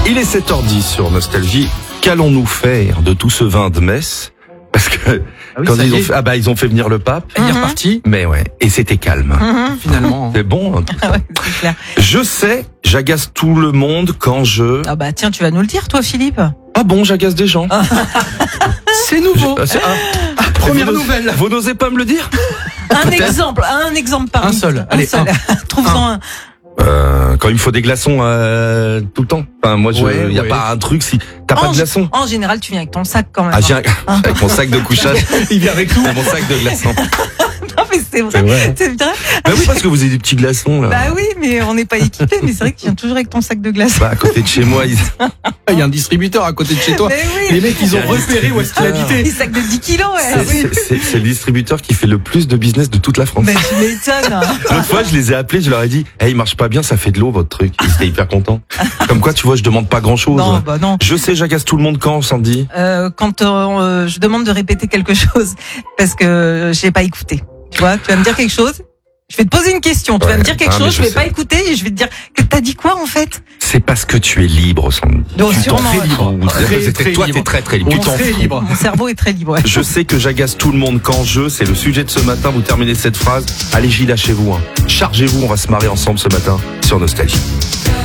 Il est 7h10 sur Nostalgie. Qu'allons-nous faire de tout ce vin de messe? Parce que quand ils ont fait venir le pape. Il est reparti. Mais ouais, et c'était calme. Finalement. C'est bon. Hein, tout ça. Ouais, c'est clair. Je sais, j'agace tout le monde quand je... Ah bah tiens, tu vas nous le dire, toi, Philippe. Ah bon, j'agace des gens. C'est nouveau. Première Vous nouvelle. Vous n'osez pas me le dire? Un exemple par Un seul. Allez, Trouve-en un. Quand il me faut des glaçons tout le temps. Enfin, moi, y a pas un truc si t'as pas de glaçons. En général, tu viens avec ton sac quand même. Ah, avec mon sac de couchage. Il vient avec nous. Mon sac de glaçons. Non, mais c'est vrai. C'est vrai. Bah oui, parce que vous avez des petits glaçons là. Bah oui, mais on n'est pas équipés. Mais c'est vrai que tu viens toujours avec ton sac de glace. Bah, à côté de chez moi, Il y a un distributeur à côté de chez toi. Mais oui. Les mecs, ils ont repéré où est-ce qu'il habitait. Des sacs de 10 kilos, ouais. c'est le distributeur qui fait le plus de business de toute la France. Mais tu m'étonnes. L'autre fois, je les ai appelés, je leur ai dit, il marche pas bien, ça fait de l'eau votre truc. Ils étaient hyper contents. Comme quoi, tu vois, je demande pas grand chose. Non, bah non. Je sais, j'agace tout le monde quand, Sandy. Quand je demande de répéter quelque chose parce que j'ai pas écouté. Tu vois, tu vas me dire quelque chose, je vais te poser une question, tu vas me dire quelque chose, je vais pas écouter et je vais te dire que t'as dit quoi en fait? C'est parce que tu es libre, Sandy. Donc, sûrement, Très libre. Toi, t'es très libre. On est très libre. Mon cerveau est très libre. Ouais. Je sais que j'agace tout le monde quand c'est le sujet de ce matin, vous terminez cette phrase. Allez, Gilles, lâchez-vous. Chargez-vous, on va se marrer ensemble ce matin sur Nostalgie.